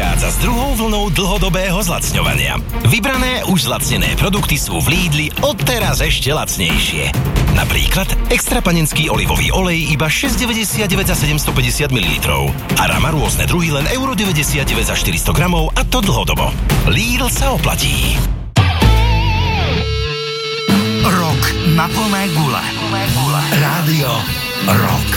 prichádza s druhou vlnou dlhodobého zlacňovania. Vybrané už zlacnené produkty sú v Lidli odteraz ešte lacnejšie. Napríklad extra panenský olivový olej iba 6,99 za 750 ml. A Rama rôzne druhy len euro 99 za 400 gramov, a to dlhodobo. Lidl sa oplatí. Rok na plné gule. Rádio Rock.